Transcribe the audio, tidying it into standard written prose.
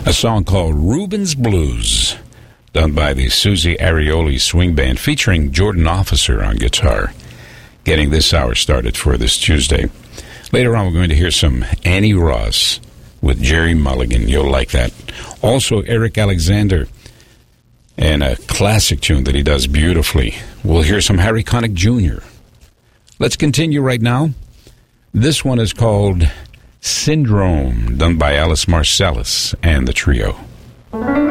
A song called Rubens Blues, done by the Susie Arioli Swing Band, featuring Jordan Officer on guitar, getting this hour started for this Tuesday. Later on, we're going to hear some Annie Ross with Jerry Mulligan. You'll like that. Also, Eric Alexander, and a classic tune that he does beautifully. We'll hear some Harry Connick Jr. Let's continue right now. This one is called Syndrome, done by Alice Marsalis and the trio.